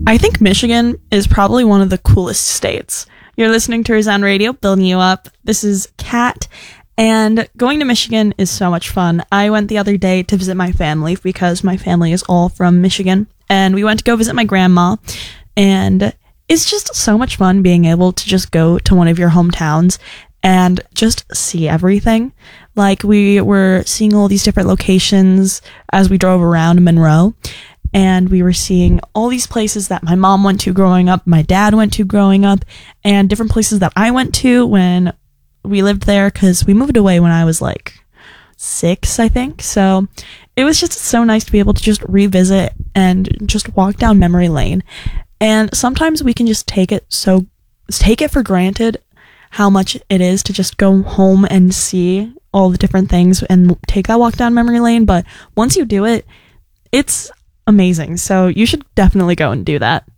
I think Michigan is probably one of the coolest states. You're listening to Resound Radio, building you up. This is Kat, and going to Michigan is so much fun. I went the other day to visit my family because my family is all from Michigan, and we went to go visit my grandma, and it's just so much fun being able to just go to one of your hometowns and just see everything. Like, we were seeing all these different locations as we drove around Monroe, and we were seeing all these places that my mom went to growing up, my dad went to growing up, and different places that I went to when we lived there, because we moved away when I was like 6, I think. So it was just so nice to be able to just revisit and just walk down memory lane. And sometimes we can just take it for granted how much it is to just go home and see all the different things and take that walk down memory lane. But once you do it, it's amazing. So you should definitely go and do that.